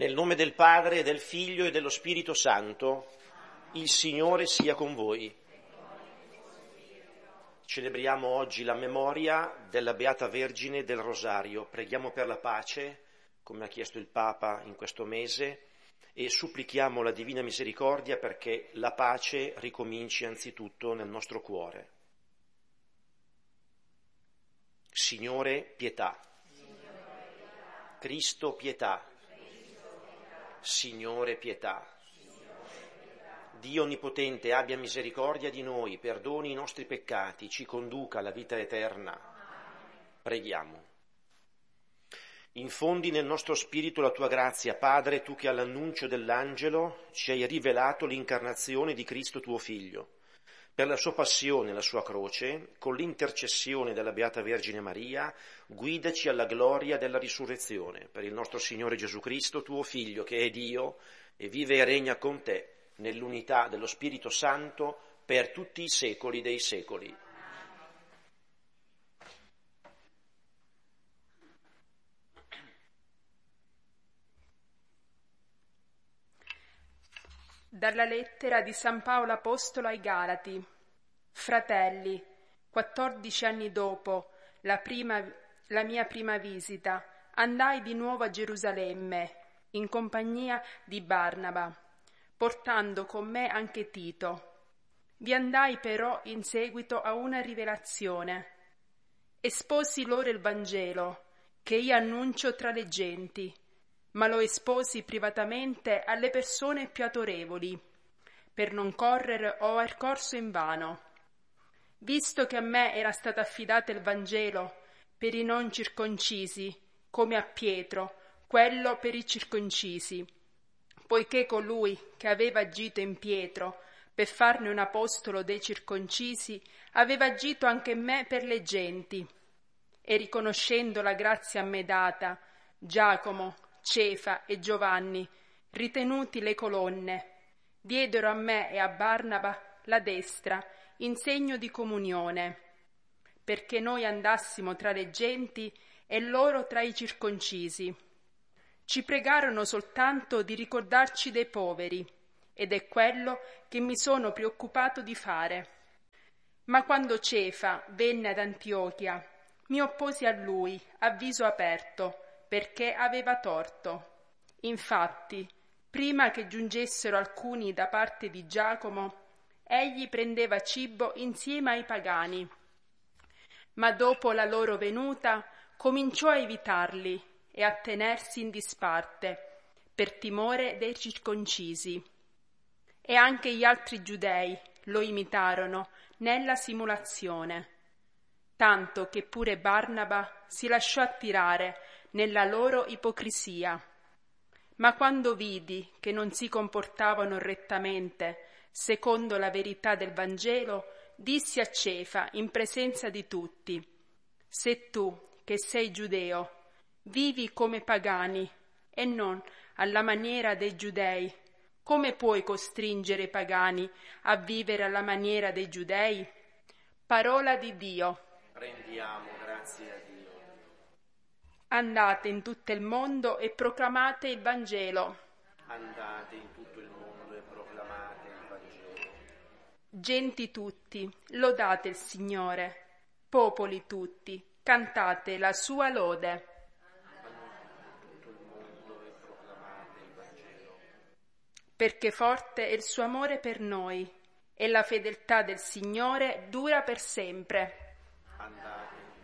Nel nome del Padre, del Figlio e dello Spirito Santo, il Signore sia con voi. Celebriamo oggi la memoria della Beata Vergine del Rosario. Preghiamo per la pace, come ha chiesto il Papa in questo mese, e supplichiamo la Divina Misericordia perché la pace ricominci anzitutto nel nostro cuore. Signore, pietà. Cristo, pietà. Signore, pietà. Dio Onnipotente abbia misericordia di noi, perdoni i nostri peccati, ci conduca alla vita eterna. Preghiamo. Infondi nel nostro spirito la tua grazia, Padre, tu che all'annuncio dell'angelo ci hai rivelato l'incarnazione di Cristo tuo Figlio. Per la sua passione e la sua croce, con l'intercessione della Beata Vergine Maria, guidaci alla gloria della risurrezione. Per il nostro Signore Gesù Cristo, tuo Figlio, che è Dio e vive e regna con te, nell'unità dello Spirito Santo, per tutti i secoli dei secoli. Dalla lettera di San Paolo Apostolo ai Galati. Fratelli, 14 anni dopo la mia prima visita, andai di nuovo a Gerusalemme in compagnia di Barnaba, portando con me anche Tito. Vi andai però in seguito a una rivelazione. Esposi loro il Vangelo, che io annuncio tra le genti, ma lo esposi privatamente alle persone più autorevoli, per non correre o aver corso invano. Visto che a me era stato affidato il Vangelo per i non circoncisi, come a Pietro, quello per i circoncisi, poiché colui che aveva agito in Pietro per farne un apostolo dei circoncisi aveva agito anche in me per le genti. E riconoscendo la grazia a me data, Giacomo, Cefa e Giovanni, ritenuti le colonne, diedero a me e a Barnaba la destra in segno di comunione, perché noi andassimo tra le genti e loro tra i circoncisi. Ci pregarono soltanto di ricordarci dei poveri, ed è quello che mi sono preoccupato di fare. Ma quando Cefa venne ad Antiochia, mi opposi a lui a viso aperto, perché aveva torto. Infatti, prima che giungessero alcuni da parte di Giacomo, egli prendeva cibo insieme ai pagani. Ma dopo la loro venuta cominciò a evitarli e a tenersi in disparte, per timore dei circoncisi. E anche gli altri giudei lo imitarono nella simulazione, tanto che pure Barnaba si lasciò attirare nella loro ipocrisia. Ma quando vidi che non si comportavano rettamente secondo la verità del Vangelo, dissi a Cefa in presenza di tutti: se tu, che sei giudeo, vivi come pagani e non alla maniera dei giudei, come puoi costringere i pagani a vivere alla maniera dei giudei? Parola di Dio. Rendiamo grazie a Dio. Andate in tutto il mondo e proclamate il Vangelo. Andate in tutto il mondo e proclamate il Vangelo. Genti tutti, lodate il Signore. Popoli tutti, cantate la sua lode. Andate in tutto il mondo e proclamate il Vangelo. Perché forte è il suo amore per noi, e la fedeltà del Signore dura per sempre. Andate in